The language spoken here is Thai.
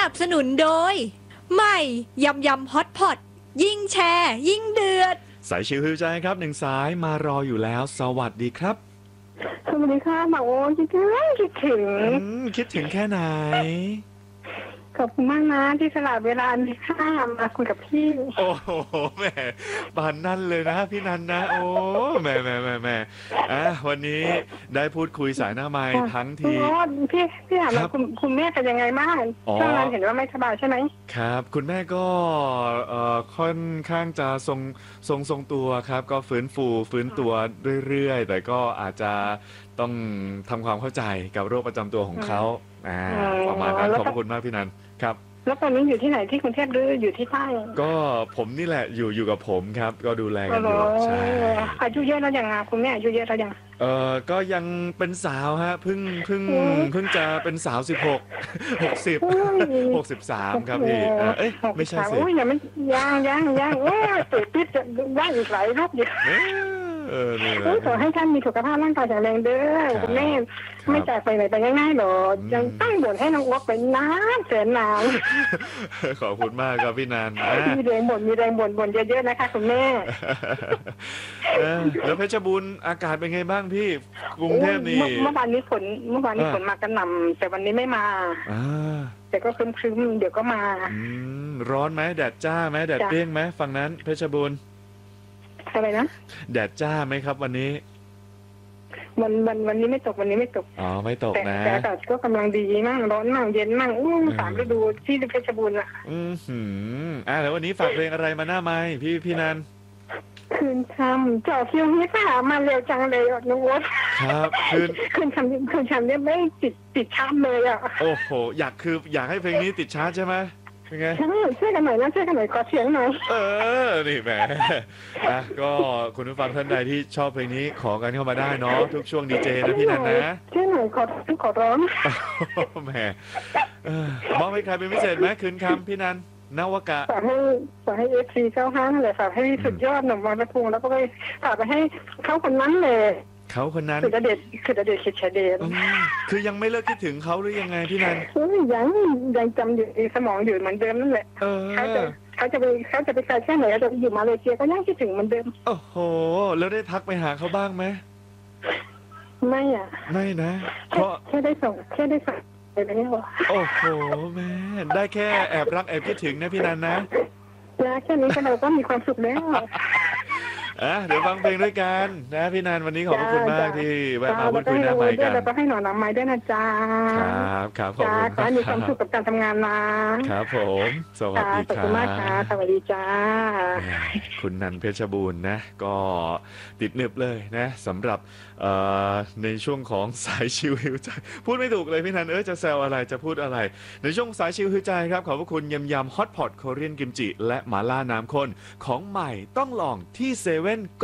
นับสนุนโดยใหม่ยำยำฮอตพอตยิ่งแชร์ยิ่งเดือดสายชิวฮิวใจครับหนึ่งสายมารออยู่แล้วสวัสดีครับสวัสดีค่ะหมอโอ้คิดถึงคิดถึงแค่ไหนขอบคุณมากนะที่สละเวลามีค่ามาคุยกับพี่โอ้โหแหมปานนั่นเลยนะพี่นันนะโอ้แหมวันนี้ได้พูดคุยสายหน้าไมค์ทั้งทีพี่ถามว่าคุณแม่เป็นยังไงบ้างช่วงนั้นเห็นว่าไม่สบายใช่ไหมครับคุณแม่ก็ค่อนข้างจะทรงตัวครับก็ฟื้นตัวเรื่อยๆแต่ก็อาจจะต้องทำความเข้าใจกับโรคประจำตัวของเขาประมาณนั้นขอบคุณมากพี่นันครับแล้วตอนนี้อยู่ที่ไหนที่กรุงเทพหรืออยู่ที่ใต้ก็ผมนี่แหละอยู่กับผมครับก็ดูแลกันอยู่ใช่อายุเยอะแล้วยังคุณแม่อายุเยอะแล้วยังก็ยังเป็นสาวฮะเพิ่งจะเป็นสาว63ครับพี่ไม่ใช่สิยังไม่ยังติดจะได้อีกหลายรูปอยู่ขอให้ท่านมีสุขภาพร่างกายแข็งแรงเด้อคุณแม่ไม่จากไปไหนไปง่ายๆหรอกยังตั้งบ่นให้น้องวอกไปนานแสนนานขอบคุณมากครับพี่นันมีแรงบ่นเยอะๆนะคะคุณแม่แล้วเพชรบูรณ์อากาศเป็นไงบ้างพี่กรุงเทพนี่เมื่อวานนี้ฝนมากระหน่ำแต่วันนี้ไม่มาแต่ก็ครึ้มๆเดี๋ยวก็มาร้อนไหมแดดจ้าไหมแดดเปรี้ยงไหมฝั่งนั้นเพชรบูรณ์อะไรนะแดดจ้าไหมครับวันนี้วันนี้ไม่ตกอ๋อไม่ตกนะแต่อากาศก็กำลังดีมั่งร้อนมั่งเย็นมั่งสามฤดูที่เพชรบูรณ์อ่ะแล้ววันนี้ฝากเพลงอะไรมาหน้าไมค์พี่นันคืนคำจ่อคิวให้ค่ะมาเร็วจังเลยน้องวดครับคืนคำเนี่ยไม่ติดชาร์ตเลยอ่ะโอ้โหอยากให้เพลงนี้ติดชาร์ตใช่ไหมเป็นไงช่วยกันหน่อยขอเสียงหน่อยนี่แหมก็คุณผู้ฟังท่านใดที่ชอบเพลงนี้ขอกันเข้ามาได้เนาะทุกช่วงดีเจนะพี่นันนะช่วยหน่อยขอร้องแหมมองให้ใครเป็นพิเศษไหมคืนคำพี่นันนวกะฝากให้FC95นั่นแหละฝากให้สุดยอดหนุ่มวังตะพุงแล้วก็ไปฝากไปให้เขาคนนั้นเลยเขาคนนั้นคือเด็ดคิดชาเดนคือยังไม่เลิกคิดถึงเขาหรือยังไงพี่นันยังจำอยู่ในสมองอยู่เหมือนเดิมนั่นแหละเขาจะไปไกลแค่ไหนจะอยู่มาเลเซียก็ยังคิดถึงเหมือนเดิมโอ้โหแล้วได้ทักไปหาเขาบ้างไหมไม่อ่ะไม่นะเพราะแค่ได้ส่งไปนี่หรอโอ้โหแม่ได้แค่แอบรักแอบคิดถึงนะพี่นันนะแค่นี้ก็เราก็มีความสุขแล้วเดี๋ยวฟังเพลงด้วยกันนะพี่นันวันนี้ขอบคุณมากที่แวะมาพูดคุยหน้าไมค์กันแล้วก็ให้หนอนน้ำไม้ด้วยนะจ๊ะครับขอบคุณค่ะมีความสุขกับการทำงานนะครับผมสวัสดีครับขอบคุณมากค่ะสวัสดีจ้าคุณนันเพชรบูรณ์นะก็ติดหนึบเลยนะสำหรับในช่วงของสายชิวหิวใจพูดไม่ถูกเลยพี่นันจะแซวอะไรจะพูดอะไรในช่วงสายชิวหิวใจครับขอบพระคุณยำฮอตพอตโคเรียนกิมจิและหม่าล่าน้ำข้นของใหม่ต้องลองที่เซเว่น